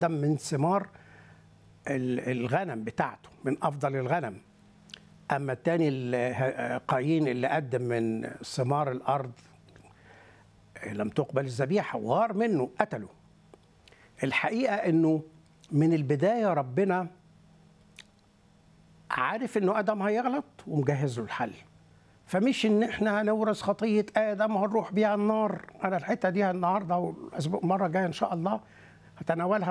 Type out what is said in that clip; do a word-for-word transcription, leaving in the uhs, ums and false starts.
من ثمار الغنم بتاعته، من أفضل الغنم. أما التاني قايين اللي قدم من ثمار الأرض لم تقبل الذبيحة وغار منه قتله. الحقيقة أنه من البداية ربنا عارف أنه آدم هيغلط ومجهز له الحل، فمش ان احنا هنورث خطيه ادم وهنروح بيها النار. انا الحته دي النهارده والاسبوع المره الجايه ان شاء الله هتناولها